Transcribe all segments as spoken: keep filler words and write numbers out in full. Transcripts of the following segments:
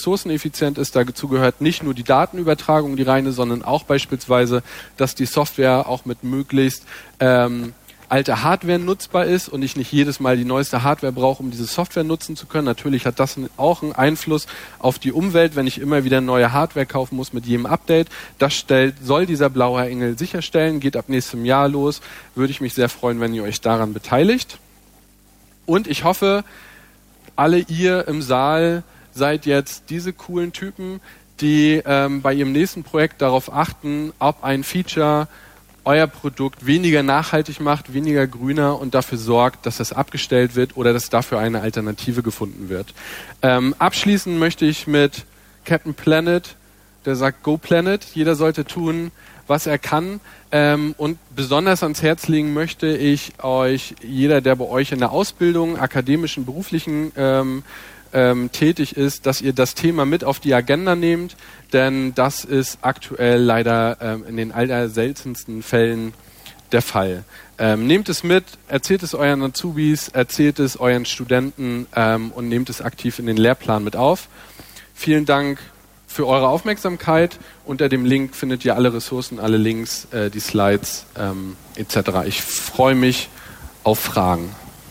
ressourceneffizient ist. Dazu gehört nicht nur die Datenübertragung, die reine, sondern auch beispielsweise, dass die Software auch mit möglichst ähm, alte Hardware nutzbar ist und ich nicht jedes Mal die neueste Hardware brauche, um diese Software nutzen zu können. Natürlich hat das auch einen Einfluss auf die Umwelt, wenn ich immer wieder neue Hardware kaufen muss mit jedem Update. Das stellt, soll dieser blaue Engel sicherstellen, geht ab nächstem Jahr los. Würde ich mich sehr freuen, wenn ihr euch daran beteiligt. Und ich hoffe, alle ihr im Saal seid jetzt diese coolen Typen, die ähm, bei ihrem nächsten Projekt darauf achten, ob ein Feature euer Produkt weniger nachhaltig macht, weniger grüner und dafür sorgt, dass das abgestellt wird oder dass dafür eine Alternative gefunden wird. Ähm, abschließen möchte ich mit Captain Planet, der sagt Go Planet. Jeder sollte tun, was er kann. Ähm, und besonders ans Herz legen möchte ich euch, jeder, der bei euch in der Ausbildung, akademischen, beruflichen ähm, ähm, tätig ist, dass ihr das Thema mit auf die Agenda nehmt, denn das ist aktuell leider ähm, in den allerseltensten Fällen der Fall. Ähm, nehmt es mit, erzählt es euren Azubis, erzählt es euren Studenten ähm, und nehmt es aktiv in den Lehrplan mit auf. Vielen Dank für eure Aufmerksamkeit. Unter dem Link findet ihr alle Ressourcen, alle Links, äh, die Slides ähm, et cetera. Ich freue mich auf Fragen.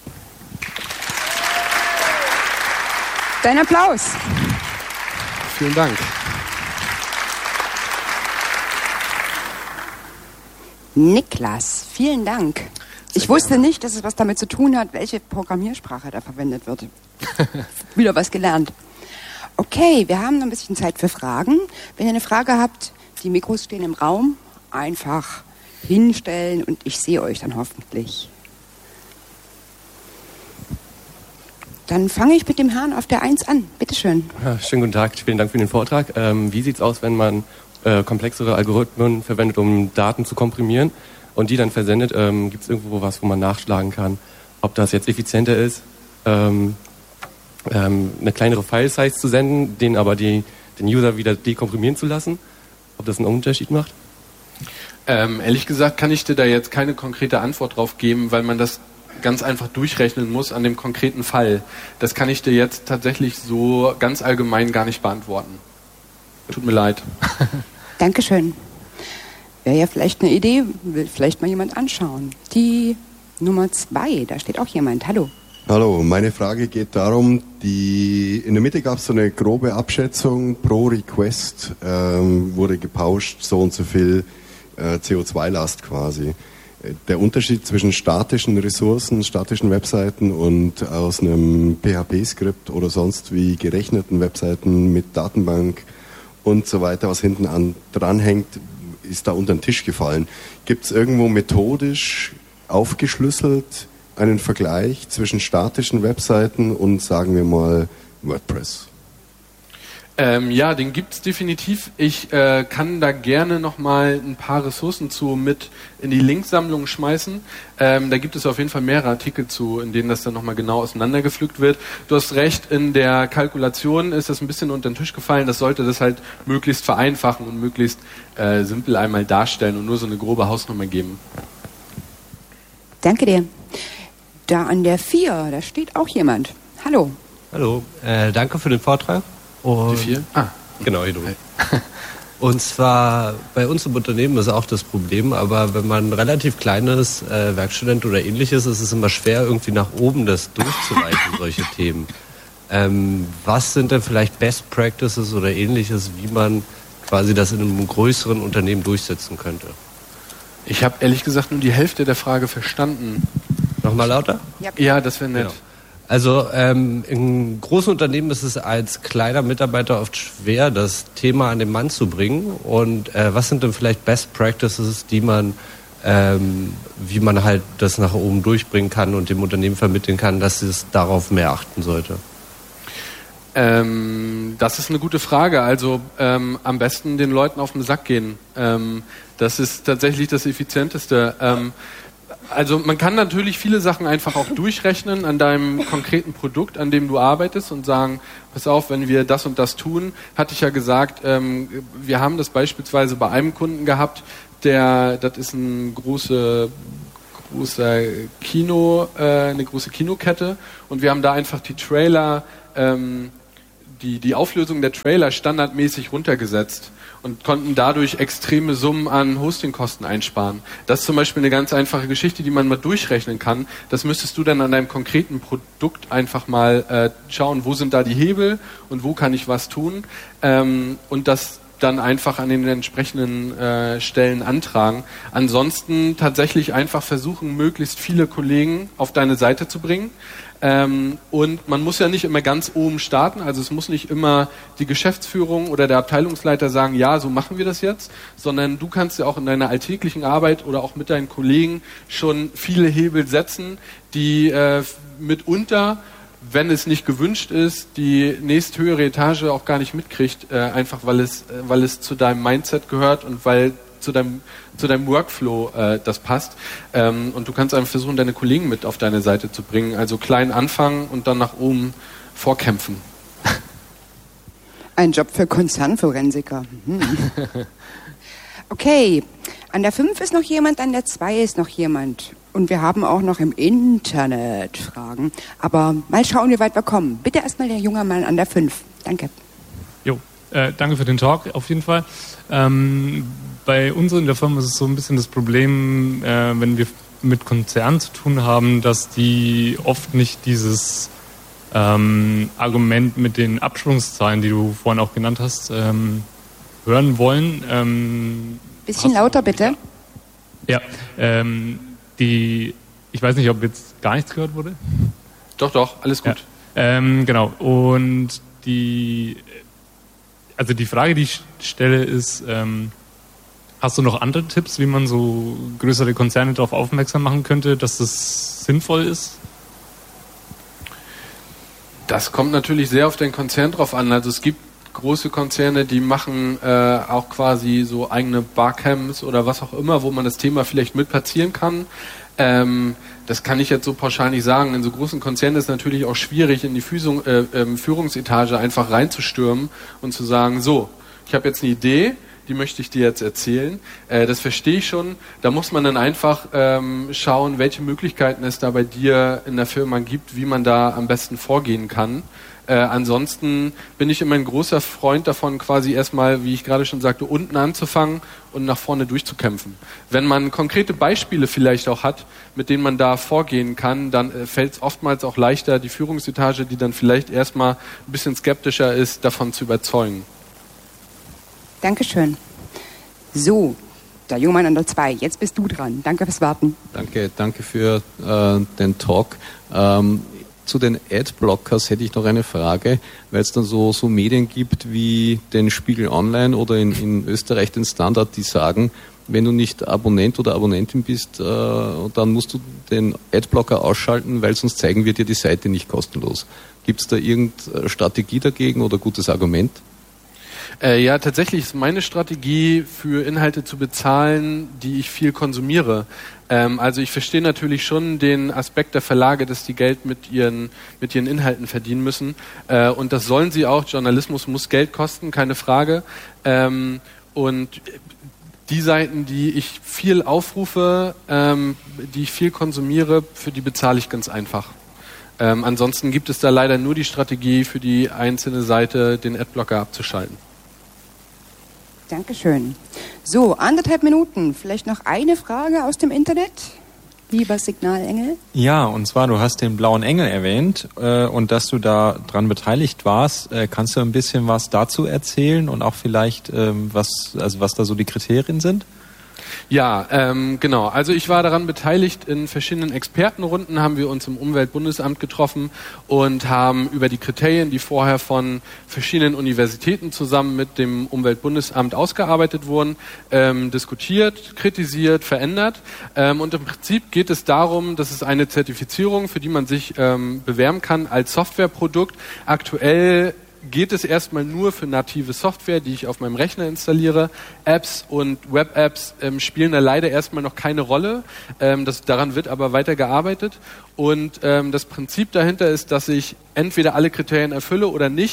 Dein Applaus. Vielen Dank. Niklas, vielen Dank. Sehr ich wusste gerne. Nicht, dass es was damit zu tun hat, welche Programmiersprache da verwendet wird. Wieder was gelernt. Okay, wir haben noch ein bisschen Zeit für Fragen. Wenn ihr eine Frage habt, die Mikros stehen im Raum, einfach hinstellen und ich sehe euch dann hoffentlich. Dann fange ich mit dem Herrn auf der eins an. Bitte schön. Ja, schönen guten Tag, vielen Dank für den Vortrag. Ähm, wie sieht es aus, wenn man äh, komplexere Algorithmen verwendet, um Daten zu komprimieren und die dann versendet? Ähm, Gibt es irgendwo was, wo man nachschlagen kann, ob das jetzt effizienter ist, ähm, ähm, eine kleinere File-Size zu senden, den aber die, den User wieder dekomprimieren zu lassen? Ob das einen Unterschied macht? Ähm, ehrlich gesagt kann ich dir da jetzt keine konkrete Antwort drauf geben, weil man das ganz einfach durchrechnen muss an dem konkreten Fall. Das kann ich dir jetzt tatsächlich so ganz allgemein gar nicht beantworten. Tut mir leid. Dankeschön. Wäre ja vielleicht eine Idee, will vielleicht mal jemand anschauen. Die Nummer zwei, da steht auch jemand. Hallo. Hallo, meine Frage geht darum, die in der Mitte gab es so eine grobe Abschätzung, pro Request ähm, wurde gepauscht, so und so viel äh, C O zwei Last quasi. Der Unterschied zwischen statischen Ressourcen, statischen Webseiten und aus einem P H P-Skript oder sonst wie gerechneten Webseiten mit Datenbank und so weiter, was hinten an dranhängt, ist da unter den Tisch gefallen. Gibt es irgendwo methodisch aufgeschlüsselt einen Vergleich zwischen statischen Webseiten und, sagen wir mal, WordPress? Ähm, ja, den gibt's definitiv. Ich äh, kann da gerne nochmal ein paar Ressourcen zu mit in die Linksammlung schmeißen. Ähm, da gibt es auf jeden Fall mehrere Artikel zu, in denen das dann nochmal genau auseinandergepflückt wird. Du hast recht, in der Kalkulation ist das ein bisschen unter den Tisch gefallen. Das sollte das halt möglichst vereinfachen und möglichst äh, simpel einmal darstellen und nur so eine grobe Hausnummer geben. Danke dir. Da an der vier, da steht auch jemand. Hallo. Hallo, äh, danke für den Vortrag. Und die vier? Ah. Genau, hier drüben. Und zwar bei uns im Unternehmen ist auch das Problem, aber wenn man ein relativ kleines äh, Werkstudent oder ähnliches ist, ist es immer schwer, irgendwie nach oben das durchzureichen, solche Themen. Ähm, was sind denn vielleicht Best Practices oder ähnliches, wie man quasi das in einem größeren Unternehmen durchsetzen könnte? Ich habe ehrlich gesagt nur die Hälfte der Frage verstanden. Nochmal lauter? Ja, ja, das wäre nett. Genau. Also ähm, in großen Unternehmen ist es als kleiner Mitarbeiter oft schwer, das Thema an den Mann zu bringen. Und äh, was sind denn vielleicht Best Practices, die man, ähm, wie man halt das nach oben durchbringen kann und dem Unternehmen vermitteln kann, dass es darauf mehr achten sollte? Ähm, das ist eine gute Frage. Also ähm, am besten den Leuten auf den Sack gehen. Ähm, das ist tatsächlich das Effizienteste. Ähm, Also man kann natürlich viele Sachen einfach auch durchrechnen an deinem konkreten Produkt, an dem du arbeitest und sagen, pass auf, wenn wir das und das tun, hatte ich ja gesagt, ähm, wir haben das beispielsweise bei einem Kunden gehabt, der, das ist ein große, großer Kino, äh, eine große Kinokette und wir haben da einfach die Trailer ähm, die, die Auflösung der Trailer standardmäßig runtergesetzt und konnten dadurch extreme Summen an Hostingkosten einsparen. Das ist zum Beispiel eine ganz einfache Geschichte, die man mal durchrechnen kann. Das müsstest du dann an deinem konkreten Produkt einfach mal äh, schauen, wo sind da die Hebel und wo kann ich was tun, ähm, und das dann einfach an den entsprechenden äh, Stellen antragen. Ansonsten tatsächlich einfach versuchen, möglichst viele Kollegen auf deine Seite zu bringen. Ähm, und man muss ja nicht immer ganz oben starten, also es muss nicht immer die Geschäftsführung oder der Abteilungsleiter sagen, ja, so machen wir das jetzt, sondern du kannst ja auch in deiner alltäglichen Arbeit oder auch mit deinen Kollegen schon viele Hebel setzen, die äh, mitunter, wenn es nicht gewünscht ist, die nächsthöhere Etage auch gar nicht mitkriegt, äh, einfach weil es, äh, weil es zu deinem Mindset gehört und weil zu deinem, zu deinem Workflow äh, das passt. Ähm, und du kannst einfach versuchen, deine Kollegen mit auf deine Seite zu bringen. Also klein anfangen und dann nach oben vorkämpfen. Ein Job für Konzernforensiker. Hm. Okay, an der fünf ist noch jemand, an der zwei ist noch jemand. Und wir haben auch noch im Internet Fragen. Aber mal schauen, wie weit wir kommen. Bitte erstmal der junge Mann an der fünf. Danke. Jo, äh, danke für den Talk auf jeden Fall. Ähm, bei uns in der Firma ist es so ein bisschen das Problem, äh, wenn wir mit Konzernen zu tun haben, dass die oft nicht dieses ähm, Argument mit den Absprungszahlen, die du vorhin auch genannt hast, ähm, hören wollen. Ähm, Bisschen lauter bitte. Ja, ähm, die, ich weiß nicht, ob jetzt gar nichts gehört wurde. Doch, doch, alles gut. Ja, ähm, genau. Und die, also die Frage, die ich stelle, ist, ähm, hast du noch andere Tipps, wie man so größere Konzerne darauf aufmerksam machen könnte, dass das sinnvoll ist? Das kommt natürlich sehr auf den Konzern drauf an. Also es gibt große Konzerne, die machen äh, auch quasi so eigene Barcamps oder was auch immer, wo man das Thema vielleicht mit platzieren kann. Ähm, das kann ich jetzt so pauschal nicht sagen. In so großen Konzernen ist es natürlich auch schwierig, in die Führung, äh, äh, Führungsetage einfach reinzustürmen und zu sagen, so, ich habe jetzt eine Idee, die möchte ich dir jetzt erzählen. Äh, das verstehe ich schon. Da muss man dann einfach ähm, schauen, welche Möglichkeiten es da bei dir in der Firma gibt, wie man da am besten vorgehen kann. Äh, ansonsten bin ich immer ein großer Freund davon, quasi erstmal, wie ich gerade schon sagte, unten anzufangen und nach vorne durchzukämpfen. Wenn man konkrete Beispiele vielleicht auch hat, mit denen man da vorgehen kann, dann äh, fällt es oftmals auch leichter, die Führungsetage, die dann vielleicht erstmal ein bisschen skeptischer ist, davon zu überzeugen. Dankeschön. So, der junge Mann an der zwei. Jetzt bist du dran. Danke fürs Warten. Danke, danke für äh, den Talk. Ähm, Zu den Adblockers hätte ich noch eine Frage, weil es dann so, so Medien gibt wie den Spiegel Online oder in, in Österreich den Standard, die sagen, wenn du nicht Abonnent oder Abonnentin bist, äh, dann musst du den Adblocker ausschalten, weil sonst zeigen wir dir die Seite nicht kostenlos. Gibt es da irgendeine Strategie dagegen oder gutes Argument? Äh, ja, tatsächlich ist meine Strategie, für Inhalte zu bezahlen, die ich viel konsumiere. Ähm, also ich verstehe natürlich schon den Aspekt der Verlage, dass die Geld mit ihren, mit ihren Inhalten verdienen müssen. Äh, und das sollen sie auch. Journalismus muss Geld kosten, keine Frage. Ähm, und die Seiten, die ich viel aufrufe, ähm, die ich viel konsumiere, für die bezahle ich ganz einfach. Ähm, ansonsten gibt es da leider nur die Strategie, für die einzelne Seite den Adblocker abzuschalten. Dankeschön. So, anderthalb Minuten. Vielleicht noch eine Frage aus dem Internet? Lieber Signalengel? Ja, und zwar, du hast den Blauen Engel erwähnt äh, und dass du da dran beteiligt warst. Äh, kannst du ein bisschen was dazu erzählen und auch vielleicht, ähm, was, also was da so die Kriterien sind? Ja, ähm, genau. Also ich war daran beteiligt. In verschiedenen Expertenrunden haben wir uns im Umweltbundesamt getroffen und haben über die Kriterien, die vorher von verschiedenen Universitäten zusammen mit dem Umweltbundesamt ausgearbeitet wurden, ähm, diskutiert, kritisiert, verändert. Ähm, und im Prinzip geht es darum, dass es eine Zertifizierung, für die man sich ähm, bewerben kann als Softwareprodukt. Aktuell geht es erstmal nur für native Software, die ich auf meinem Rechner installiere. Apps und Web-Apps ähm, spielen da leider erstmal noch keine Rolle. Ähm, das, daran wird aber weiter gearbeitet. Und ähm, das Prinzip dahinter ist, dass ich entweder alle Kriterien erfülle oder nicht,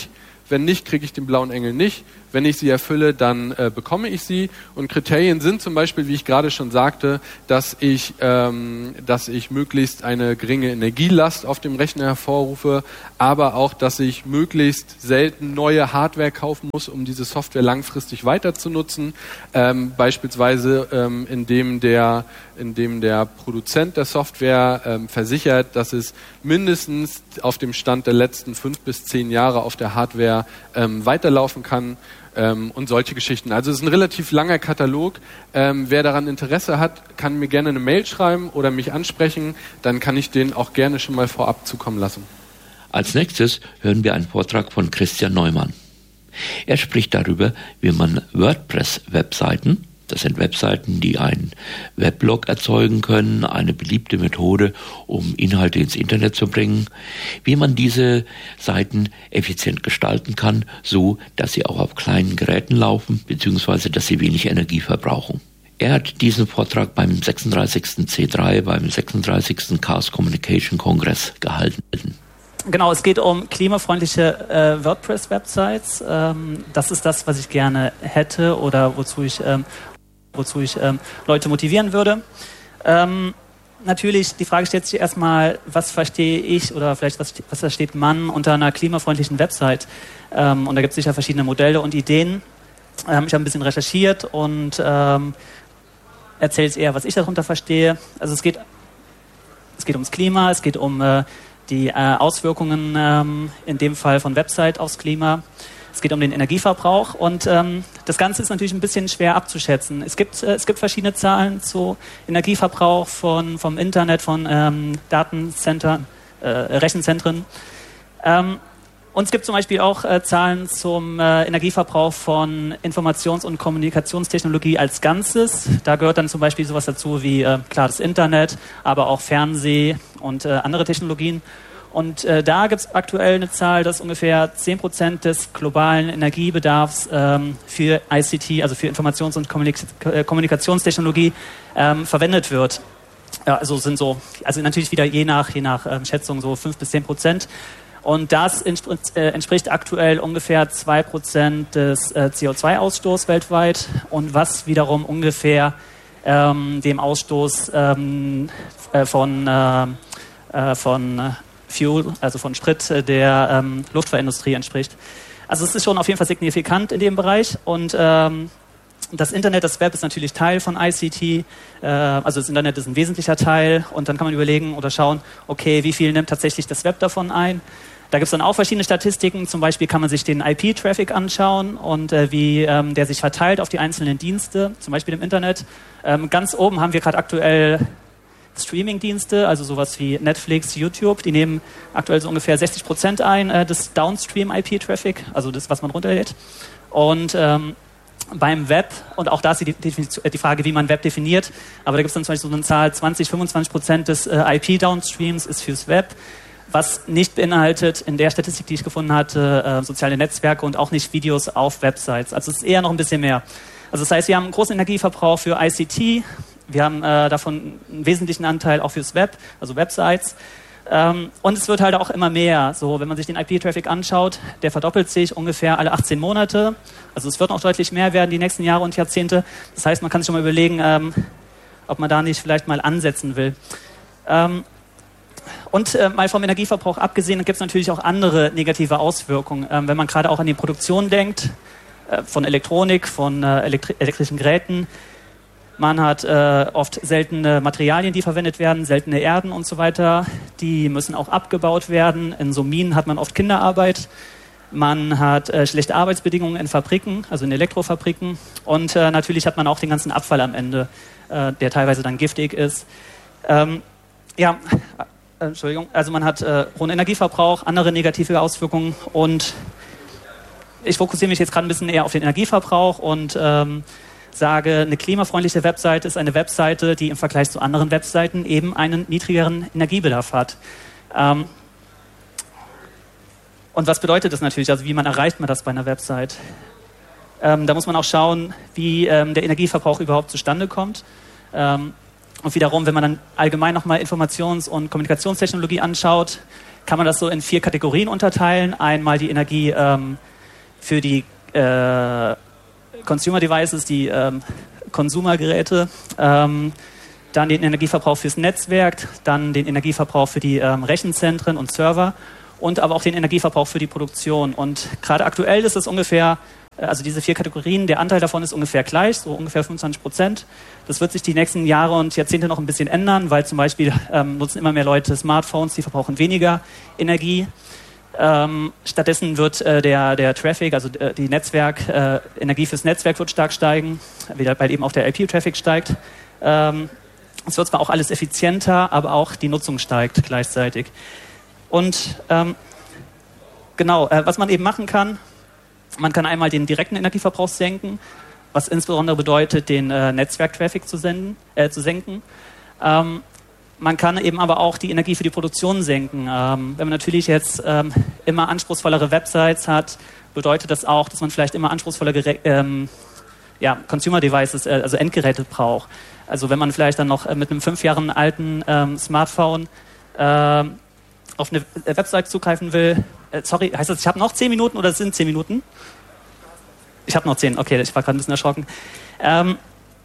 Wenn nicht, kriege ich den blauen Engel nicht. Wenn ich sie erfülle, dann äh, bekomme ich sie. Und Kriterien sind zum Beispiel, wie ich gerade schon sagte, dass ich, ähm, dass ich möglichst eine geringe Energielast auf dem Rechner hervorrufe, aber auch, dass ich möglichst selten neue Hardware kaufen muss, um diese Software langfristig weiter zu nutzen. Ähm, beispielsweise, ähm, indem der, indem der Produzent der Software ähm, versichert, dass es mindestens auf dem Stand der letzten fünf bis zehn Jahre auf der Hardware ähm, weiterlaufen kann. Ähm, und solche Geschichten. Also es ist ein relativ langer Katalog. Ähm, wer daran Interesse hat, kann mir gerne eine Mail schreiben oder mich ansprechen. Dann kann ich den auch gerne schon mal vorab zukommen lassen. Als nächstes hören wir einen Vortrag von Christian Neumann. Er spricht darüber, wie man WordPress-Webseiten, das sind Webseiten, die einen Weblog erzeugen können, eine beliebte Methode, um Inhalte ins Internet zu bringen, wie man diese Seiten effizient gestalten kann, so dass sie auch auf kleinen Geräten laufen, beziehungsweise dass sie wenig Energie verbrauchen. Er hat diesen Vortrag beim sechsunddreißigsten C drei, beim sechsunddreißigsten Chaos Communication Kongress gehalten. Genau, es geht um klimafreundliche äh, WordPress-Websites. Ähm, das ist das, was ich gerne hätte oder wozu ich ähm, wozu ich ähm, Leute motivieren würde. Ähm, natürlich, die Frage stellt sich erstmal, was verstehe ich oder vielleicht was, was versteht man unter einer klimafreundlichen Website? Ähm, und da gibt es sicher verschiedene Modelle und Ideen. Ähm, ich habe ein bisschen recherchiert und ähm, erzähle es eher, was ich darunter verstehe. Also es geht, es geht ums Klima, es geht um äh, die äh, Auswirkungen ähm, in dem Fall von Website aufs Klima. Es geht um den Energieverbrauch und ähm, das Ganze ist natürlich ein bisschen schwer abzuschätzen. Es gibt, äh, es gibt verschiedene Zahlen zu Energieverbrauch von, vom Internet, von ähm, Datencentern, äh, Rechenzentren. Ähm, und es gibt zum Beispiel auch äh, Zahlen zum äh, Energieverbrauch von Informations- und Kommunikationstechnologie als Ganzes. Da gehört dann zum Beispiel sowas dazu wie, äh, klar, das Internet, aber auch Fernseh und äh, andere Technologien. Und äh, da gibt es aktuell eine Zahl, dass ungefähr zehn Prozent des globalen Energiebedarfs ähm, für I C T, also für Informations- und Kommunik- äh, Kommunikationstechnologie, ähm, verwendet wird. Ja, also sind so, also natürlich wieder je nach, je nach ähm, Schätzung so fünf bis zehn Prozent. Und das entspricht, äh, entspricht aktuell ungefähr zwei Prozent des äh, C O zwei Ausstoßes weltweit und was wiederum ungefähr ähm, dem Ausstoß ähm, äh, von, äh, äh, von äh, Fuel, also von Sprit der ähm, Luftfahrtindustrie entspricht. Also es ist schon auf jeden Fall signifikant in dem Bereich und ähm, das Internet, das Web ist natürlich Teil von I C T, äh, also das Internet ist ein wesentlicher Teil und dann kann man überlegen oder schauen, okay, wie viel nimmt tatsächlich das Web davon ein? Da gibt es dann auch verschiedene Statistiken, zum Beispiel kann man sich den I P-Traffic anschauen und äh, wie ähm, der sich verteilt auf die einzelnen Dienste, zum Beispiel im Internet. Ähm, ganz oben haben wir gerade aktuell Streaming-Dienste, also sowas wie Netflix, YouTube, die nehmen aktuell so ungefähr sechzig Prozent ein äh, des Downstream-I P-Traffic, also das, was man runterlädt. Und ähm, beim Web, und auch da ist die, Definition, die Frage, wie man Web definiert, aber da gibt es dann zum Beispiel so eine Zahl, zwanzig, fünfundzwanzig Prozent des äh, I P-Downstreams ist fürs Web, was nicht beinhaltet in der Statistik, die ich gefunden hatte, äh, soziale Netzwerke und auch nicht Videos auf Websites. Also es ist eher noch ein bisschen mehr. Also das heißt, wir haben einen großen Energieverbrauch für I C T, wir haben äh, davon einen wesentlichen Anteil auch fürs Web, also Websites. Ähm, und es wird halt auch immer mehr. So, wenn man sich den I P-Traffic anschaut, der verdoppelt sich ungefähr alle achtzehn Monate. Also es wird noch deutlich mehr werden die nächsten Jahre und Jahrzehnte. Das heißt, man kann sich schon mal überlegen, ähm, ob man da nicht vielleicht mal ansetzen will. Ähm, und äh, mal vom Energieverbrauch abgesehen, gibt es natürlich auch andere negative Auswirkungen. Ähm, wenn man gerade auch an die Produktion denkt, äh, von Elektronik, von äh, elektri- elektrischen Geräten. Man hat äh, oft seltene Materialien, die verwendet werden, seltene Erden und so weiter. Die müssen auch abgebaut werden. In so Minen hat man oft Kinderarbeit. Man hat äh, schlechte Arbeitsbedingungen in Fabriken, also in Elektrofabriken. Und äh, natürlich hat man auch den ganzen Abfall am Ende, äh, der teilweise dann giftig ist. Ähm, ja, äh, Entschuldigung. Also man hat äh, hohen Energieverbrauch, andere negative Auswirkungen. Und ich fokussiere mich jetzt gerade ein bisschen eher auf den Energieverbrauch und ähm, sage, eine klimafreundliche Webseite ist eine Webseite, die im Vergleich zu anderen Webseiten eben einen niedrigeren Energiebedarf hat. Ähm und was bedeutet das natürlich? Also wie man erreicht man das bei einer Website? Ähm, da muss man auch schauen, wie ähm, der Energieverbrauch überhaupt zustande kommt. Ähm und wiederum, wenn man dann allgemein nochmal Informations- und Kommunikationstechnologie anschaut, kann man das so in vier Kategorien unterteilen. Einmal die Energie, ähm, für die äh, Consumer Devices, die ähm, Konsumergeräte, ähm, dann den Energieverbrauch fürs Netzwerk, dann den Energieverbrauch für die ähm, Rechenzentren und Server und aber auch den Energieverbrauch für die Produktion. Und gerade aktuell ist es ungefähr, also diese vier Kategorien, der Anteil davon ist ungefähr gleich, so ungefähr fünfundzwanzig Prozent. Das wird sich die nächsten Jahre und Jahrzehnte noch ein bisschen ändern, weil zum Beispiel ähm, nutzen immer mehr Leute Smartphones, die verbrauchen weniger Energie. Ähm, stattdessen wird äh, der, der Traffic, also äh, die Netzwerk, äh, Energie fürs Netzwerk wird stark steigen, wieder, weil eben auch der I P-Traffic steigt. Ähm, es wird zwar auch alles effizienter, aber auch die Nutzung steigt gleichzeitig. Und ähm, genau, äh, was man eben machen kann, man kann einmal den direkten Energieverbrauch senken, was insbesondere bedeutet, den äh, Netzwerktraffic zu, senden, äh, zu senken. Ähm, man kann eben aber auch die Energie für die Produktion senken. Ähm, wenn man natürlich jetzt ähm, immer anspruchsvollere Websites hat, bedeutet das auch, dass man vielleicht immer anspruchsvollere ähm, ja, Consumer Devices, äh, also Endgeräte braucht. Also wenn man vielleicht dann noch äh, mit einem fünf Jahre alten ähm, Smartphone äh, auf eine Website zugreifen will, äh, sorry, heißt das, ich habe noch zehn Minuten oder es sind zehn Minuten? Ich habe noch zehn, okay, ich war gerade ein bisschen erschrocken. Ähm,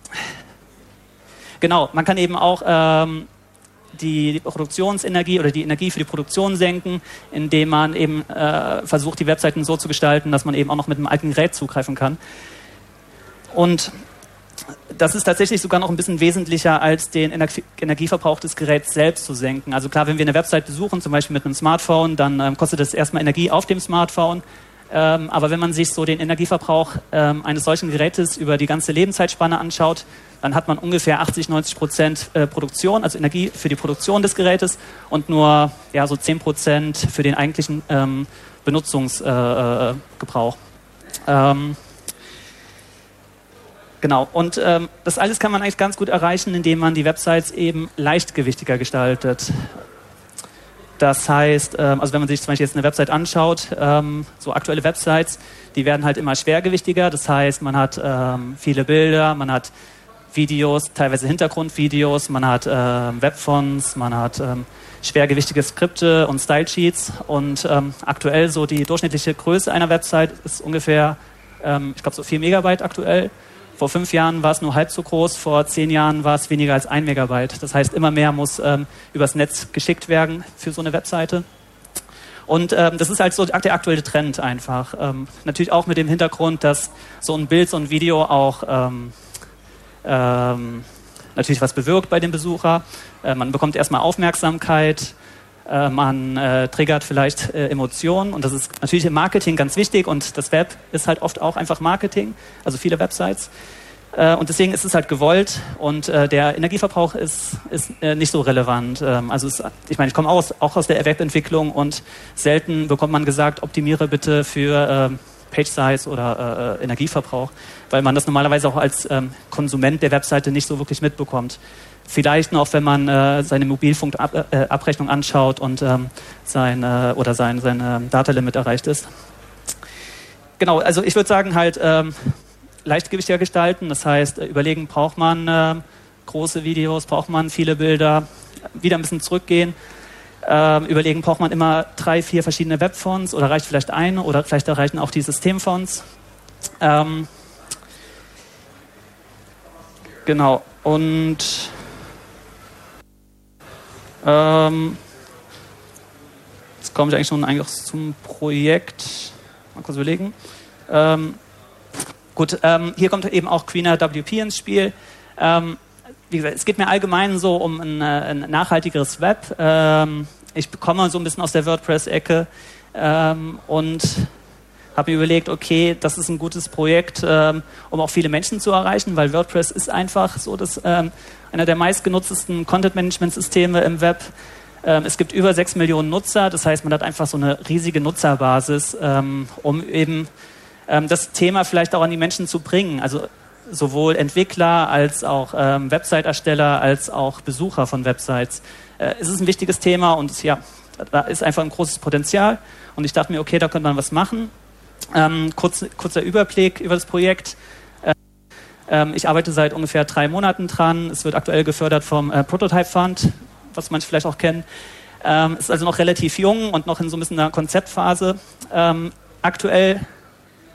genau, man kann eben auch ähm, die Produktionsenergie oder die Energie für die Produktion senken, indem man eben äh, versucht, die Webseiten so zu gestalten, dass man eben auch noch mit einem alten Gerät zugreifen kann. Und das ist tatsächlich sogar noch ein bisschen wesentlicher, als den Ener- Energieverbrauch des Geräts selbst zu senken. Also klar, wenn wir eine Website besuchen, zum Beispiel mit einem Smartphone, dann ähm, kostet das erstmal Energie auf dem Smartphone. Ähm, aber wenn man sich so den Energieverbrauch ähm, eines solchen Gerätes über die ganze Lebenszeitspanne anschaut, dann hat man ungefähr achtzig, neunzig Prozent äh, Produktion, also Energie für die Produktion des Gerätes und nur ja, so zehn Prozent für den eigentlichen ähm, Benutzungsgebrauch. Äh, ähm, Genau, und ähm, das alles kann man eigentlich ganz gut erreichen, indem man die Websites eben leichtgewichtiger gestaltet. Das heißt, ähm, also wenn man sich zum Beispiel jetzt eine Website anschaut, ähm, so aktuelle Websites, die werden halt immer schwergewichtiger. Das heißt, man hat ähm, viele Bilder, man hat Videos, teilweise Hintergrundvideos, man hat ähm, Webfonts, man hat ähm, schwergewichtige Skripte und Stylesheets. Und ähm, aktuell so die durchschnittliche Größe einer Website ist ungefähr, ähm, ich glaube so vier Megabyte aktuell. Vor fünf Jahren war es nur halb so groß, vor zehn Jahren war es weniger als ein Megabyte. Das heißt, immer mehr muss ähm, übers Netz geschickt werden für so eine Webseite. Und ähm, das ist halt so der aktuelle Trend einfach. Ähm, natürlich auch mit dem Hintergrund, dass so ein Bild, so ein Video auch ähm, ähm, natürlich was bewirkt bei dem Besucher. Äh, man bekommt erstmal Aufmerksamkeit, äh, man äh, triggert vielleicht äh, Emotionen und das ist natürlich im Marketing ganz wichtig und das Web ist halt oft auch einfach Marketing, also viele Websites. Äh, und deswegen ist es halt gewollt und äh, der Energieverbrauch ist, ist äh, nicht so relevant. Ähm, also es, ich meine, ich komme aus, auch aus der Webentwicklung und selten bekommt man gesagt, optimiere bitte für äh, Page Size oder äh, Energieverbrauch, weil man das normalerweise auch als ähm, Konsument der Webseite nicht so wirklich mitbekommt. Vielleicht noch, wenn man äh, seine Mobilfunkabrechnung äh, anschaut und ähm, sein äh, oder sein, sein äh, Data-Limit erreicht ist. Genau, also ich würde sagen halt ähm, leichtgewichtiger gestalten. Das heißt, äh, überlegen, braucht man äh, große Videos, braucht man viele Bilder, wieder ein bisschen zurückgehen. Äh, überlegen, braucht man immer drei, vier verschiedene Webfonts oder reicht vielleicht eine oder vielleicht reichen auch die Systemfonts. Ähm, genau, und Ähm, jetzt komme ich eigentlich schon eigentlich zum Projekt. Mal kurz überlegen. Ähm, gut, ähm, hier kommt eben auch Greener W P ins Spiel. Ähm, wie gesagt, es geht mir allgemein so um ein, ein nachhaltigeres Web. Ähm, ich komme so ein bisschen aus der WordPress-Ecke ähm, und habe mir überlegt, okay, das ist ein gutes Projekt, ähm, um auch viele Menschen zu erreichen, weil WordPress ist einfach so das ähm, einer der meistgenutztesten Content-Management-Systeme im Web. Ähm, es gibt über sechs Millionen Nutzer, das heißt, man hat einfach so eine riesige Nutzerbasis, ähm, um eben ähm, das Thema vielleicht auch an die Menschen zu bringen. Also sowohl Entwickler als auch ähm, Website-Ersteller als auch Besucher von Websites. Äh, es ist ein wichtiges Thema und ja, da ist einfach ein großes Potenzial. Und ich dachte mir, okay, da könnte man was machen. Ähm, kurz, kurzer Überblick über das Projekt. Ähm, ich arbeite seit ungefähr drei Monaten dran. Es wird aktuell gefördert vom äh, Prototype Fund, was manche vielleicht auch kennen. Ähm, ist also noch relativ jung und noch in so ein bisschen einer Konzeptphase. Ähm, aktuell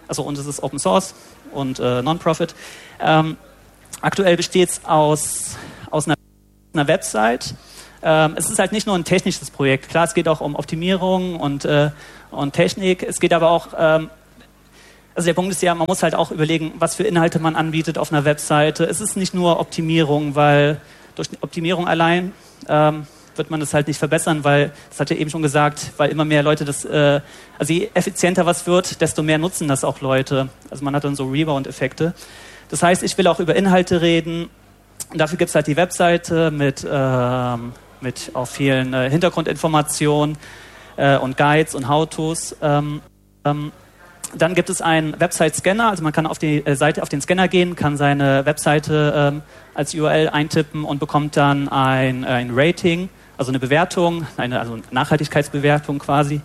Also und es ist Open Source und äh, Non-Profit. Ähm, aktuell besteht es aus, aus einer, einer Website. Ähm, es ist halt nicht nur ein technisches Projekt. Klar, es geht auch um Optimierung und, äh, und Technik. Es geht aber auch, ähm, also der Punkt ist ja, man muss halt auch überlegen, was für Inhalte man anbietet auf einer Webseite. Es ist nicht nur Optimierung, weil durch Optimierung allein ähm, wird man das halt nicht verbessern, weil, das hat ja eben schon gesagt, weil immer mehr Leute das, äh, also je effizienter was wird, desto mehr nutzen das auch Leute. Also man hat dann so Rebound-Effekte. Das heißt, ich will auch über Inhalte reden. Und dafür gibt es halt die Webseite mit, ähm, mit auch vielen äh, Hintergrundinformationen äh, und Guides und How-Tos. Ähm, ähm, Dann gibt es einen Website-Scanner, also man kann auf die äh, Seite, auf den Scanner gehen, kann seine Webseite ähm, als U R L eintippen und bekommt dann ein, ein Rating, also eine Bewertung, eine also Nachhaltigkeitsbewertung quasi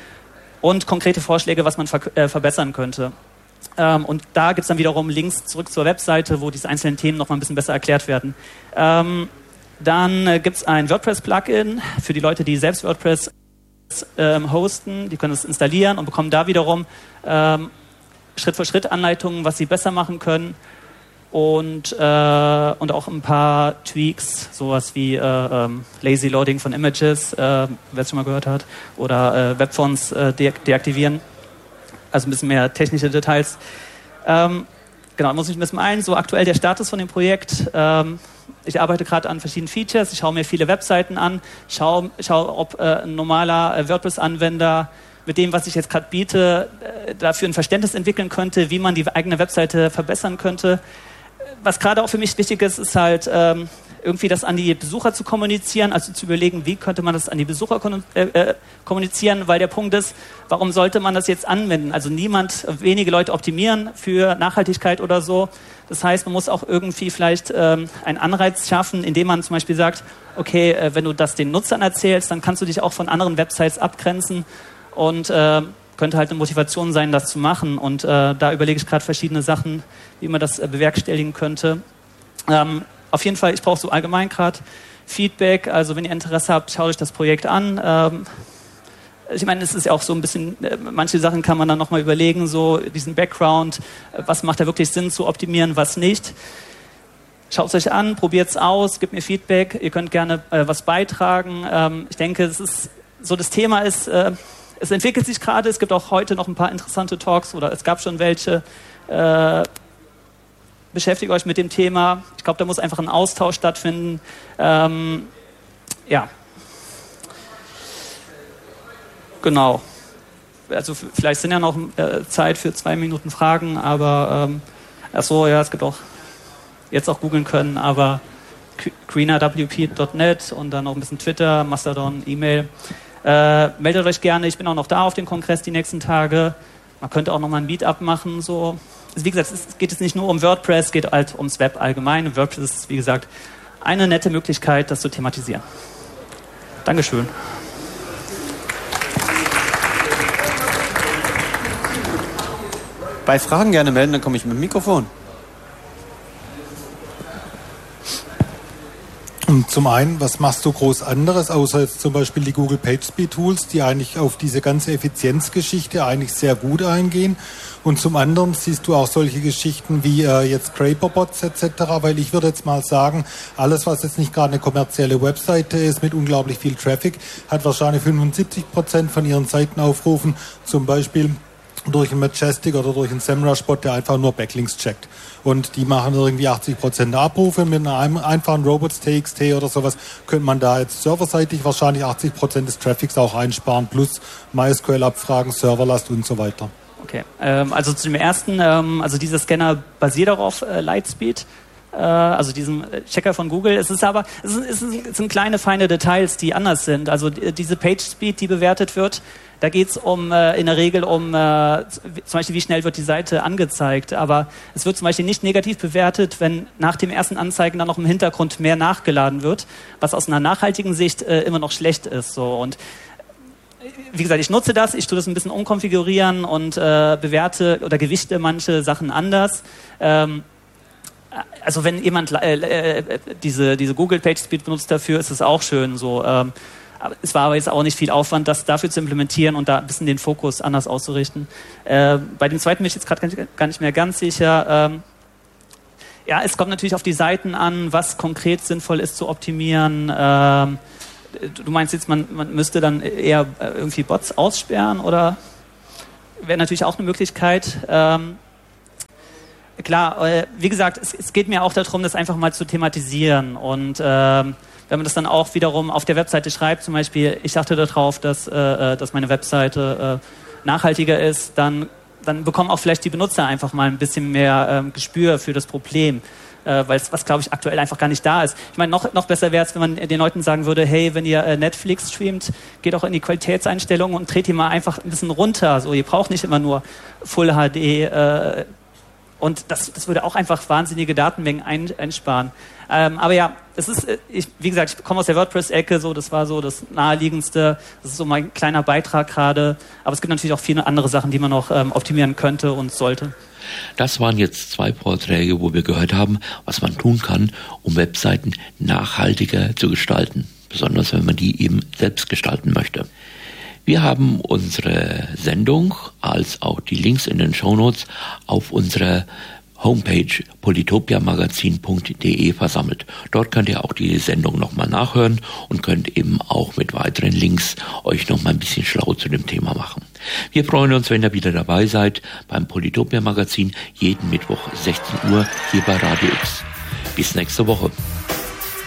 und konkrete Vorschläge, was man ver äh, verbessern könnte. Ähm, und da gibt es dann wiederum Links zurück zur Webseite, wo diese einzelnen Themen noch mal ein bisschen besser erklärt werden. Ähm, dann äh, gibt es ein WordPress-Plugin für die Leute, die selbst WordPress Ähm, hosten, die können es installieren und bekommen da wiederum ähm, Schritt-für-Schritt-Anleitungen, was sie besser machen können und, äh, und auch ein paar Tweaks, sowas wie äh, ähm, Lazy Loading von Images, äh, wer es schon mal gehört hat, oder äh, Webfonts äh, de deaktivieren, also ein bisschen mehr technische Details. Ähm, genau, muss ich ein bisschen ein, so aktuell der Status von dem Projekt. Ähm, Ich arbeite gerade an verschiedenen Features, ich schaue mir viele Webseiten an, schaue, schaue ob äh, ein normaler äh, WordPress-Anwender mit dem, was ich jetzt gerade biete, äh, dafür ein Verständnis entwickeln könnte, wie man die eigene Webseite verbessern könnte. Was gerade auch für mich wichtig ist, ist halt ähm, irgendwie das an die Besucher zu kommunizieren, also zu überlegen, wie könnte man das an die Besucher äh, kommunizieren, weil der Punkt ist, warum sollte man das jetzt anwenden? Also niemand, wenige Leute optimieren für Nachhaltigkeit oder so. Das heißt, man muss auch irgendwie vielleicht ähm, einen Anreiz schaffen, indem man zum Beispiel sagt, okay, äh, wenn du das den Nutzern erzählst, dann kannst du dich auch von anderen Websites abgrenzen und äh, könnte halt eine Motivation sein, das zu machen. Und äh, da überlege ich gerade verschiedene Sachen, wie man das äh, bewerkstelligen könnte. Ähm, auf jeden Fall, ich brauche so allgemein gerade Feedback. Also wenn ihr Interesse habt, schaut euch das Projekt an. Ähm, ich meine, es ist ja auch so ein bisschen, äh, manche Sachen kann man dann nochmal überlegen, so diesen Background, äh, was macht da wirklich Sinn zu optimieren, was nicht. Schaut es euch an, probiert es aus, gebt mir Feedback. Ihr könnt gerne äh, was beitragen. Ähm, ich denke, es ist so, das Thema ist, äh, es entwickelt sich gerade. Es gibt auch heute noch ein paar interessante Talks oder es gab schon welche. Äh, beschäftigt euch mit dem Thema. Ich glaube, da muss einfach ein Austausch stattfinden. Ähm, ja. Genau. Also vielleicht sind ja noch äh, Zeit für zwei Minuten Fragen, aber ähm, ach so, ja, es gibt auch jetzt auch googeln können, aber greener w p punkt net und dann noch ein bisschen Twitter, Mastodon, E-Mail. Äh, meldet euch gerne, ich bin auch noch da auf dem Kongress die nächsten Tage. Man könnte auch noch mal ein Meetup machen, so. Wie gesagt, es geht jetzt nicht nur um WordPress, es geht halt ums Web allgemein. WordPress ist, wie gesagt, eine nette Möglichkeit, das zu thematisieren. Dankeschön. Bei Fragen gerne melden, dann komme ich mit dem Mikrofon. Und zum einen, was machst du groß anderes, außer jetzt zum Beispiel die Google PageSpeed Tools, die eigentlich auf diese ganze Effizienzgeschichte eigentlich sehr gut eingehen? Und zum anderen siehst du auch solche Geschichten wie äh, jetzt Scraper-Bots et cetera, weil ich würde jetzt mal sagen, alles, was jetzt nicht gerade eine kommerzielle Webseite ist mit unglaublich viel Traffic, hat wahrscheinlich fünfundsiebzig Prozent von ihren Seitenaufrufen zum Beispiel durch einen Majestic oder durch einen SEMrush-Bot, der einfach nur Backlinks checkt. Und die machen irgendwie achtzig Prozent der Abrufe. Mit einem einfachen Robots.txt oder sowas könnte man da jetzt serverseitig wahrscheinlich achtzig Prozent des Traffics auch einsparen, plus MySQL-Abfragen, Serverlast und so weiter. Okay, ähm, also zu dem ersten, ähm, also dieser Scanner basiert auch auf äh, Lightspeed, äh, also diesem Checker von Google. Es ist aber, es, ist, es, ist, es sind kleine, feine Details, die anders sind. Also die, diese PageSpeed, die bewertet wird, da geht es um, äh, in der Regel um, äh, zum Beispiel, wie schnell wird die Seite angezeigt. Aber es wird zum Beispiel nicht negativ bewertet, wenn nach dem ersten Anzeigen dann noch im Hintergrund mehr nachgeladen wird, was aus einer nachhaltigen Sicht äh, immer noch schlecht ist. So. Und wie gesagt, ich nutze das, ich tue das ein bisschen umkonfigurieren und äh, bewerte oder gewichte manche Sachen anders. Ähm, also wenn jemand äh, äh, diese, diese Google PageSpeed benutzt dafür, ist es auch schön so. Ähm, es war aber jetzt auch nicht viel Aufwand, das dafür zu implementieren und da ein bisschen den Fokus anders auszurichten. Äh, bei dem zweiten bin ich jetzt gerade gar nicht mehr ganz sicher. Ähm, ja, es kommt natürlich auf die Seiten an, was konkret sinnvoll ist zu optimieren. Ähm, du meinst jetzt, man, man müsste dann eher irgendwie Bots aussperren oder wäre natürlich auch eine Möglichkeit. Ähm, klar, äh, wie gesagt, es, es geht mir auch darum, das einfach mal zu thematisieren und ähm, wenn man das dann auch wiederum auf der Webseite schreibt, zum Beispiel, ich achte darauf, dass, äh, dass meine Webseite äh, nachhaltiger ist, dann, dann bekommen auch vielleicht die Benutzer einfach mal ein bisschen mehr ähm, Gespür für das Problem, äh, weil es, was glaube ich aktuell einfach gar nicht da ist. Ich meine, noch, noch besser wäre es, wenn man den Leuten sagen würde, hey, wenn ihr äh, Netflix streamt, geht auch in die Qualitätseinstellungen und dreht die mal einfach ein bisschen runter. So, ihr braucht nicht immer nur Full H D, äh, und das, das würde auch einfach wahnsinnige Datenmengen ein, einsparen. Ähm, aber ja, es ist, ich, wie gesagt, ich komme aus der WordPress-Ecke, so, das war so das Naheliegendste. Das ist so mein kleiner Beitrag gerade. Aber es gibt natürlich auch viele andere Sachen, die man noch ähm, optimieren könnte und sollte. Das waren jetzt zwei Vorträge, wo wir gehört haben, was man tun kann, um Webseiten nachhaltiger zu gestalten. Besonders wenn man die eben selbst gestalten möchte. Wir haben unsere Sendung als auch die Links in den Shownotes auf unserer Homepage polytopiamagazin punkt de versammelt. Dort könnt ihr auch die Sendung nochmal nachhören und könnt eben auch mit weiteren Links euch nochmal ein bisschen schlau zu dem Thema machen. Wir freuen uns, wenn ihr wieder dabei seid beim Polytopia Magazin jeden Mittwoch sechzehn Uhr hier bei Radio X. Bis nächste Woche.